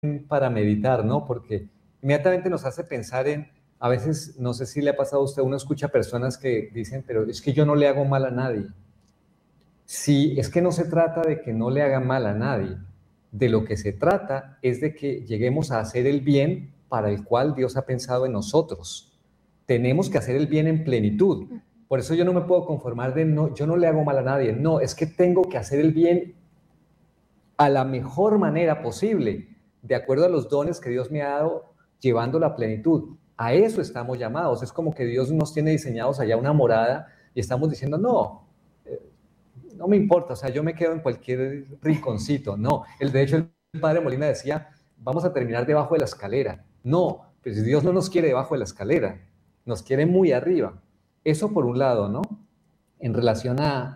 para meditar, ¿no? Porque inmediatamente nos hace pensar en, a veces, no sé si le ha pasado a usted, uno escucha personas que dicen, pero es que yo no le hago mal a nadie. Sí, es que no se trata de que no le haga mal a nadie. De lo que se trata es de que lleguemos a hacer el bien para el cual Dios ha pensado en nosotros. Tenemos que hacer el bien en plenitud. Por eso yo no me puedo conformar de, no, yo no le hago mal a nadie. No, es que tengo que hacer el bien a la mejor manera posible, de acuerdo a los dones que Dios me ha dado, llevando la plenitud. A eso estamos llamados. Es como que Dios nos tiene diseñados allá una morada y estamos diciendo, no, no me importa, o sea, yo me quedo en cualquier rinconcito. No, de hecho el padre Molina decía, vamos a terminar debajo de la escalera. No, pues Dios no nos quiere debajo de la escalera, nos quiere muy arriba. Eso por un lado, ¿no? En relación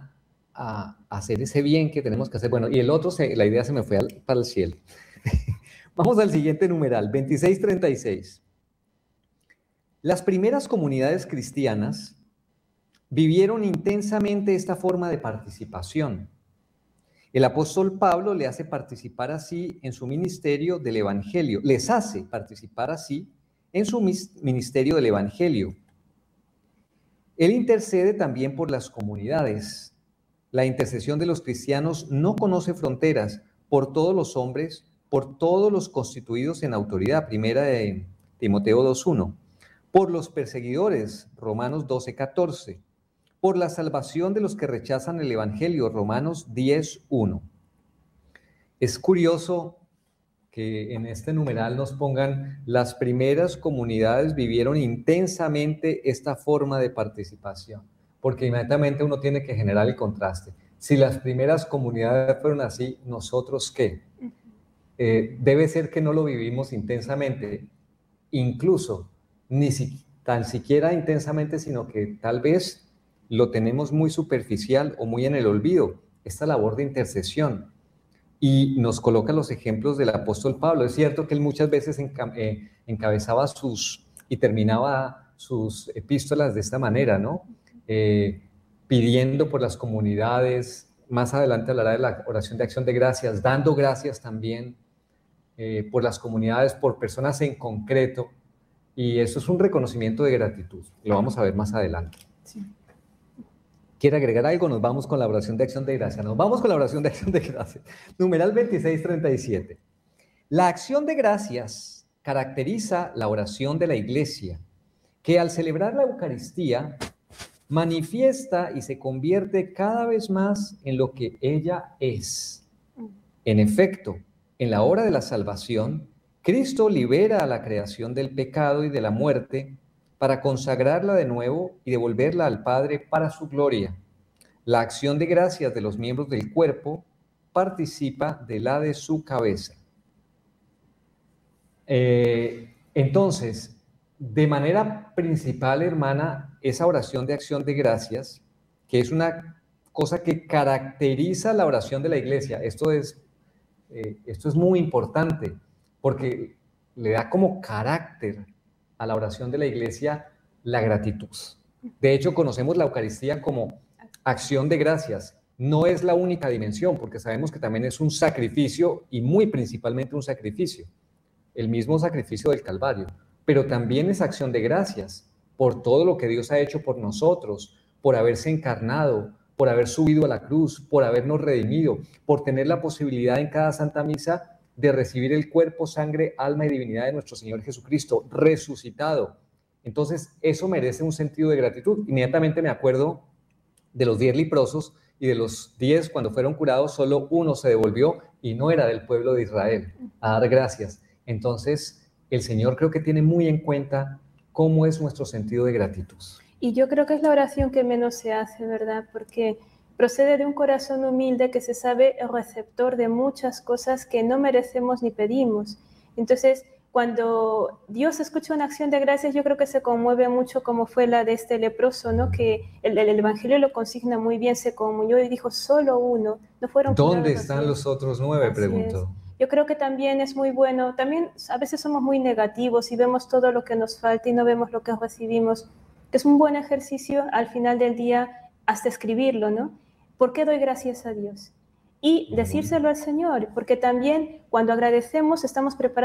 a hacer ese bien que tenemos que hacer. Bueno, y el otro, la idea se me fue para el cielo. Vamos al siguiente numeral, 2636. Las primeras comunidades cristianas vivieron intensamente esta forma de participación. El apóstol Pablo le hace participar así en su ministerio del Evangelio, les hace participar así en su ministerio del Evangelio. Él intercede también por las comunidades. La intercesión de los cristianos no conoce fronteras, por todos los hombres, por todos los constituidos en autoridad, primera de Timoteo 2:1, por los perseguidores, Romanos 12:14, por la salvación de los que rechazan el Evangelio, Romanos 10:1. Es curioso que en este numeral nos pongan, las primeras comunidades vivieron intensamente esta forma de participación, porque inmediatamente uno tiene que generar el contraste. Si las primeras comunidades fueron así, ¿nosotros qué? Debe ser que no lo vivimos intensamente, incluso ni tan siquiera intensamente, sino que tal vez lo tenemos muy superficial o muy en el olvido, esta labor de intercesión. Y nos coloca los ejemplos del apóstol Pablo. Es cierto que él muchas veces encabezaba y terminaba sus epístolas de esta manera, ¿no? Pidiendo por las comunidades. Más adelante hablará de la oración de acción de gracias, dando gracias también por las comunidades, por personas en concreto. Y eso es un reconocimiento de gratitud. Lo vamos a ver más adelante. Sí. ¿Quiere agregar algo? Nos vamos con la oración de acción de gracia. Nos vamos con la oración de acción de gracias. Numeral 2637. La acción de gracias caracteriza la oración de la Iglesia, que al celebrar la Eucaristía manifiesta y se convierte cada vez más en lo que ella es. En efecto, en la hora de la salvación, Cristo libera a la creación del pecado y de la muerte para consagrarla de nuevo y devolverla al Padre para su gloria. La acción de gracias de los miembros del cuerpo participa de la de su cabeza. Entonces, de manera principal, hermana, esa oración de acción de gracias, que es una cosa que caracteriza la oración de la Iglesia, esto es muy importante, porque le da como carácter a la oración de la Iglesia la gratitud. De hecho, conocemos la Eucaristía como acción de gracias. No es la única dimensión, porque sabemos que también es un sacrificio, y muy principalmente un sacrificio, el mismo sacrificio del Calvario, pero también es acción de gracias por todo lo que Dios ha hecho por nosotros, por haberse encarnado, por haber subido a la cruz, por habernos redimido, por tener la posibilidad en cada Santa Misa de recibir el cuerpo, sangre, alma y divinidad de nuestro Señor Jesucristo, resucitado. Entonces, eso merece un sentido de gratitud. Inmediatamente me acuerdo de los 10 leprosos, y de los 10, cuando fueron curados, solo uno se devolvió y no era del pueblo de Israel, a dar gracias. Entonces, el Señor creo que tiene muy en cuenta cómo es nuestro sentido de gratitud. Y yo creo que es la oración que menos se hace, ¿verdad? Porque procede de un corazón humilde que se sabe el receptor de muchas cosas que no merecemos ni pedimos. Entonces, cuando Dios escucha una acción de gracias, yo creo que se conmueve mucho, como fue la de este leproso, ¿no? Que el Evangelio lo consigna muy bien, se conmovió y dijo, solo uno, no fueron curados. ¿Dónde están los otros 9? Preguntó. Yo creo que también es muy bueno, también a veces somos muy negativos y vemos todo lo que nos falta y no vemos lo que recibimos. Es un buen ejercicio al final del día hasta escribirlo, ¿no? ¿Por qué doy gracias a Dios? y decírselo al Señor, porque también cuando agradecemos estamos preparando